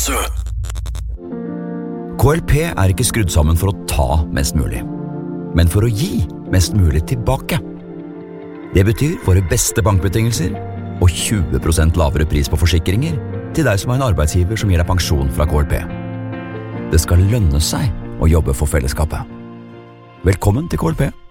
KLP er ikke skrudd sammen for å ta mest mulig, men for å gi mest mulig tilbake. Det betyr våre beste bankbetingelser og 20% lavere pris på forsikringer til deg som har en arbeidsgiver som gir deg pensjon fra KLP. Det skal lønne seg å jobbe for fellesskapet. Velkommen til KLP.